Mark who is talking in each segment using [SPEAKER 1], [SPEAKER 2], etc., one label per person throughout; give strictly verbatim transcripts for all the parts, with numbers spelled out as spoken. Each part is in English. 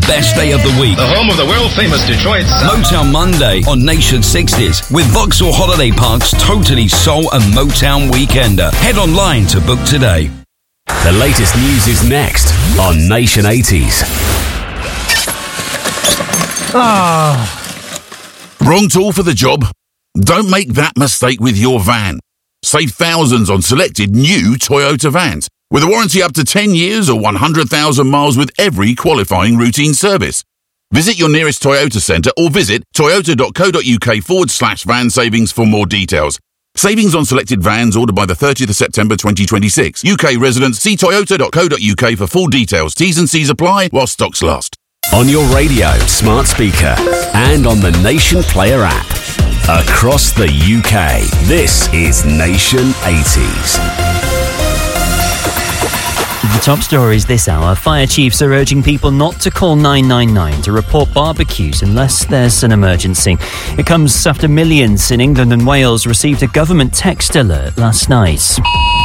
[SPEAKER 1] best day of the week.
[SPEAKER 2] The home of the world-famous Detroit Sound.
[SPEAKER 1] Motown Monday on Nation sixties with Vauxhall Holiday Park's totally soul and Motown weekender. Head online to book today.
[SPEAKER 3] The latest news is next on Nation eighties.
[SPEAKER 4] Ah. Wrong tool for the job? Don't make that mistake with your van. Save thousands on selected new Toyota vans with a warranty up to ten years or one hundred thousand miles with every qualifying routine service. Visit your nearest Toyota centre or visit toyota.co.uk forward slash van savings for more details. Savings on selected vans ordered by the thirtieth of September twenty twenty-six. U K residents, see toyota.co.uk for full details. T's and C's apply while stocks last.
[SPEAKER 3] On your radio, smart speaker, and on the Nation Player app. Across the U K, this is Nation eighties.
[SPEAKER 5] The top stories this hour. Fire chiefs are urging people not to call nine nine nine to report barbecues unless there's an emergency. It comes after millions in England and Wales received a government text alert last night.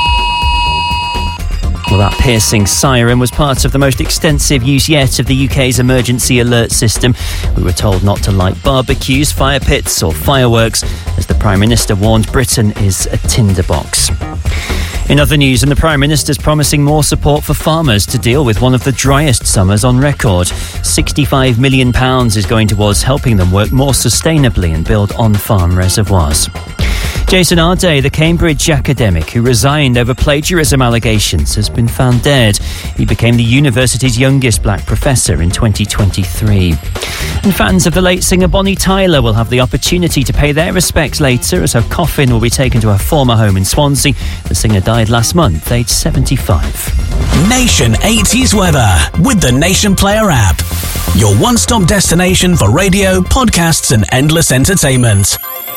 [SPEAKER 5] Well, that piercing siren was part of the most extensive use yet of the U K's emergency alert system. We were told not to light barbecues, fire pits or fireworks, as the Prime Minister warned Britain is a tinderbox. In other news, and the Prime Minister's promising more support for farmers to deal with one of the driest summers on record. sixty-five million pounds is going towards helping them work more sustainably and build on-farm reservoirs. Jason Arday, the Cambridge academic who resigned over plagiarism allegations, has been found dead. He became the university's youngest black professor in twenty twenty-three. And fans of the late singer Bonnie Tyler will have the opportunity to pay their respects later as her coffin will be taken to her former home in Swansea. The singer died last month, aged seventy-five.
[SPEAKER 6] Nation eighties weather with the Nation Player app. Your one-stop destination for radio, podcasts and endless entertainment.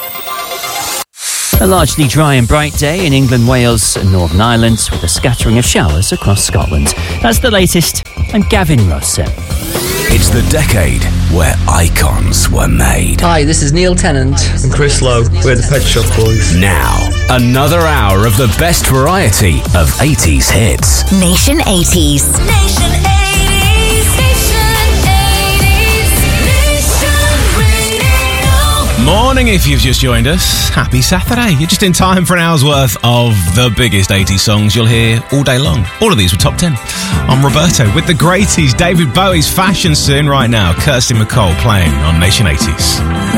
[SPEAKER 5] A largely dry and bright day in England, Wales and Northern Ireland with a scattering of showers across Scotland. That's the latest. I'm Gavin Russell.
[SPEAKER 3] It's the decade where icons were made.
[SPEAKER 7] Hi, this is Neil Tennant
[SPEAKER 8] and Chris Lowe. We're the Pet Shop Boys.
[SPEAKER 3] Now, another hour of the best variety of eighties hits.
[SPEAKER 9] Nation eighties. Nation eighties.
[SPEAKER 10] Morning if you've just joined us. Happy Saturday. You're just in time for an hour's worth of the biggest eighties songs you'll hear all day long. All of these were top ten. I'm Roberto with the greaties. David Bowie's Fashion soon right now. Kirsty MacColl playing on Nation eighties.